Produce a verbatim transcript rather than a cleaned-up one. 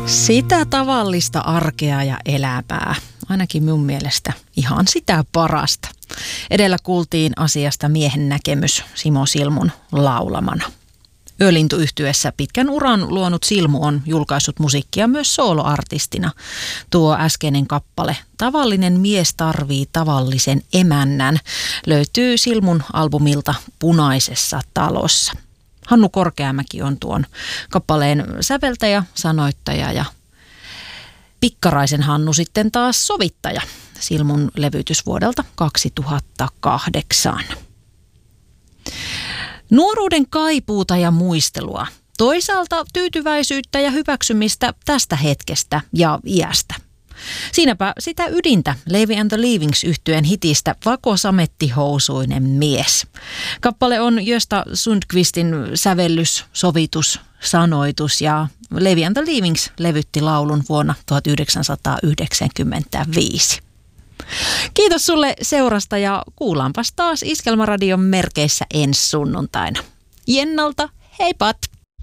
Sitä tavallista arkea ja elämää. Ainakin minun mielestä ihan sitä parasta. Edellä kuultiin asiasta miehen näkemys Simo Silmun laulamana. Yölintuyhtyessä pitkän uran luonut Silmu on julkaissut musiikkia myös sooloartistina. Tuo äskeinen kappale Tavallinen mies tarvii tavallisen emännän löytyy Silmun albumilta Punaisessa talossa. Hannu Korkeamäki on tuon kappaleen säveltäjä, sanoittaja ja Pikkaraisen Hannu sitten taas sovittaja. Silmun levytys vuodelta kaksituhattakahdeksan. Nuoruuden kaipuuta ja muistelua. Toisaalta tyytyväisyyttä ja hyväksymistä tästä hetkestä ja iästä. Siinäpä sitä ydintä Levi and the Leavings -yhtyeen hitistä Vakosamettihousuinen mies. Kappale on Gösta Sundqvistin sävellys, sovitus, sanoitus ja Levi and the Leavings levytti laulun vuonna tuhatyhdeksänsataayhdeksänkymmentäviisi. Kiitos sulle seurasta ja kuullaanpas taas Iskelmäradion merkeissä ensi sunnuntaina. Jennalta, heipat!